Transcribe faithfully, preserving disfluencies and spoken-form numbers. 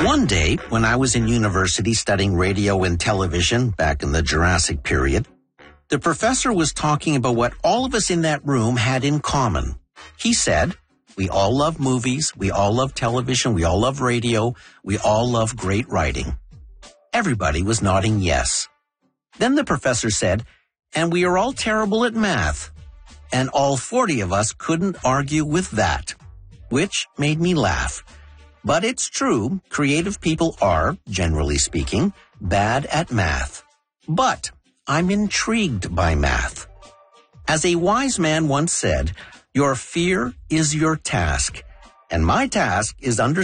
One day, when I was in university studying radio and television back in the Jurassic period, the professor was talking about what all of us in that room had in common. He said, we all love movies, we all love television, we all love radio, we all love great writing. Everybody was nodding yes. Then the professor said, and we are all terrible at math. And all forty of us couldn't argue with that, which made me laugh. But it's true, creative people are, generally speaking, bad at math. But I'm intrigued by math. As a wise man once said, your fear is your task, and my task is understanding